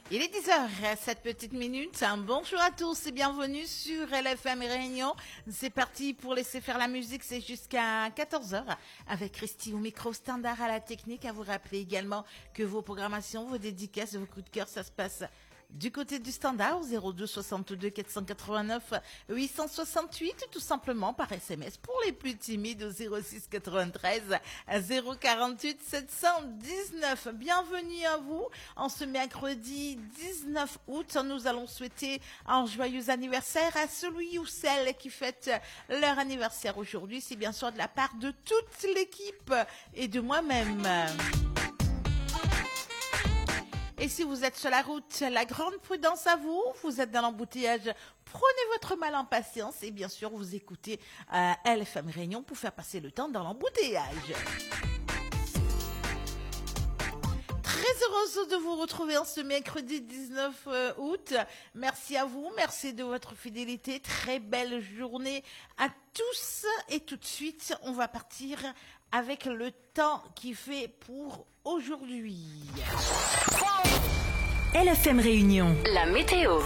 Il est 10h, cette petite minute. Bonjour à tous et bienvenue sur LFM Réunion. C'est parti pour laisser faire la musique, c'est jusqu'à 14h avec Christy au micro, Standard à la technique. À vous rappeler également que vos programmations, vos dédicaces, vos coups de cœur, ça se passe du côté du standard, 02 62 489 868, tout simplement par SMS pour les plus timides au 06 93 048 719. Bienvenue à vous. En ce mercredi 19 août, nous allons souhaiter un joyeux anniversaire à celui ou celle qui fête leur anniversaire aujourd'hui. C'est bien sûr de la part de toute l'équipe et de moi-même. Et si vous êtes sur la route, la grande prudence à vous. Vous êtes dans l'embouteillage, prenez votre mal en patience. Et bien sûr, vous écoutez LFM Réunion pour faire passer le temps dans l'embouteillage. Très heureuse de vous retrouver en ce mercredi 19 août. Merci à vous, merci de votre fidélité. Très belle journée à tous. Et tout de suite, on va partir avec le temps qui fait pour aujourd'hui. LFM Réunion. La météo.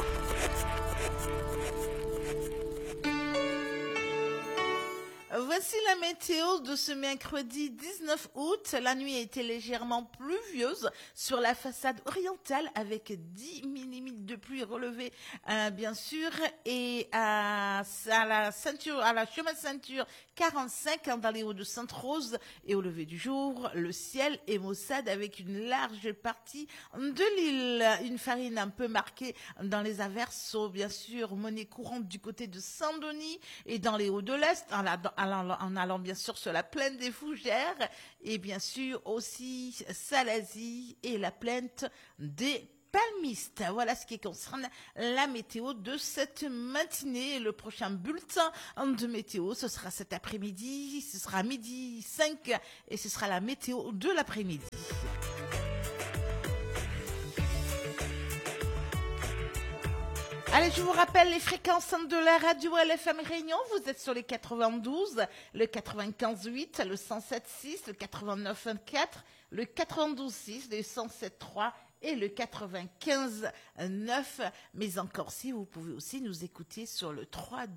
Voici la météo de ce mercredi 19 août. La nuit a été légèrement pluvieuse sur la façade orientale avec 10 mm de pluie relevée, bien sûr, et à la chemin ceinture 45 dans les Hauts de Sainte-Rose. Et au lever du jour, le ciel est maussade avec une large partie de l'île. Une farine un peu marquée dans les averses, bien sûr, monnaie courante du côté de Saint-Denis et dans les Hauts de l'Est, en allant bien sûr sur la plaine des Fougères et bien sûr aussi Salazie et la plaine des Palmistes. Voilà ce qui concerne la météo de cette matinée. Le prochain bulletin de météo, ce sera cet après-midi, ce sera midi 5 et ce sera la météo de l'après-midi. Allez, je vous rappelle les fréquences de la radio LFM Réunion. Vous êtes sur les 92, le 95.8, le 107.6, le 89.4, le 92.6, le 107.3 et le 95.9. Mais encore si, vous pouvez aussi nous écouter sur le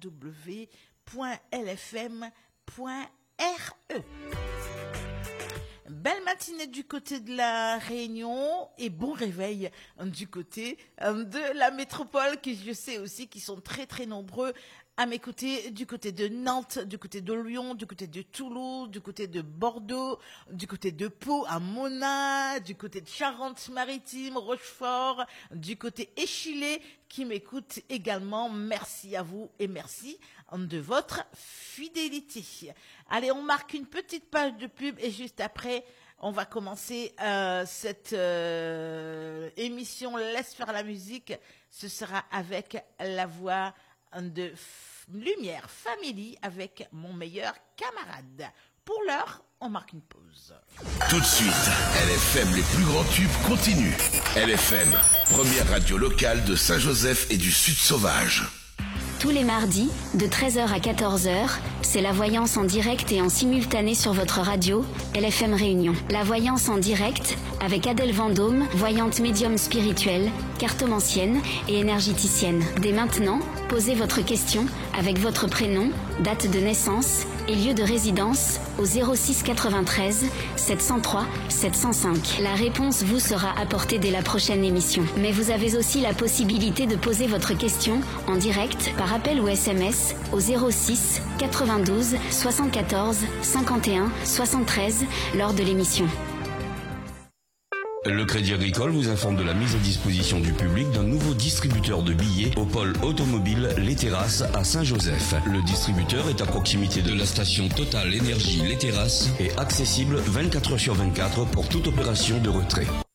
www.lfm.re. Belle matinée du côté de la Réunion et bon réveil du côté de la métropole, que je sais aussi qu'ils sont très très nombreux à m'écouter du côté de Nantes, du côté de Lyon, du côté de Toulouse, du côté de Bordeaux, du côté de Pau, à Mona, du côté de Charente-Maritime, Rochefort, du côté Échillé, qui m'écoutent également. Merci à vous et merci de votre fidélité. Allez, on marque une petite page de pub et juste après, on va commencer cette émission Laisse faire la musique. Ce sera avec la voix de Lumière Family avec Mon meilleur camarade. Pour l'heure, on marque une pause. Tout de suite, LFM, les plus grands tubes continuent. LFM, première radio locale de Saint-Joseph et du Sud Sauvage. Tous les mardis, de 13h à 14h, c'est la voyance en direct et en simultané sur votre radio, LFM Réunion. La voyance en direct avec Adèle Vendôme, voyante médium spirituelle, cartomancienne et énergéticienne. Dès maintenant, posez votre question avec votre prénom, date de naissance et lieu de résidence au 06 93 703 705. La réponse vous sera apportée dès la prochaine émission. Mais vous avez aussi la possibilité de poser votre question en direct par appel ou SMS au 06 92 74 51 73 lors de l'émission. Le Crédit Agricole vous informe de la mise à disposition du public d'un nouveau distributeur de billets au pôle automobile Les Terrasses à Saint-Joseph. Le distributeur est à proximité de la station Total Énergie Les Terrasses et accessible 24h sur 24 pour toute opération de retrait.